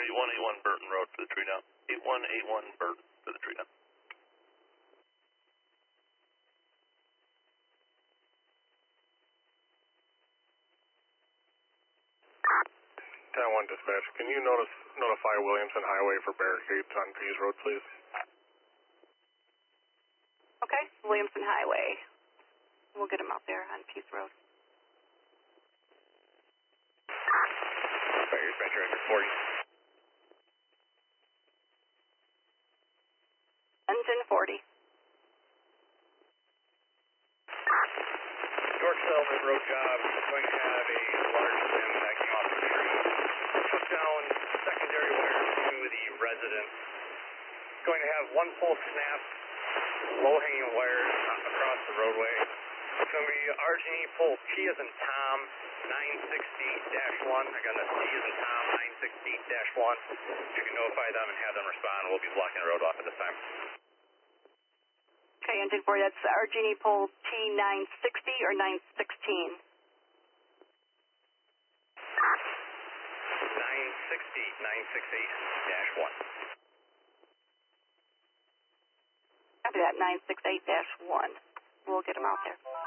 8181 Burton Road for the tree down. 8181 Burton for the tree down. 10-1 dispatch, can you notify Williamson Highway for barricades on Pease Road, please? Okay, Williamson Highway. We'll get him out there on Pease Road. Fire dispatcher after 40. Engine 40. York Settlement Road job is going to have a large limb backing off the tree. Took down secondary wires to the residence. Going to have one pole snap, low-hanging wires across the roadway. It's going to be Argini pole T as in Tom 960-1. Again, that's T as in Tom 960-1. You can notify them and have them respond. We'll be blocking the road off at this time. Okay, Engine 4, that's Argini pole T960 or 916? 960-1. Copy that, 968-1. We'll get him out there.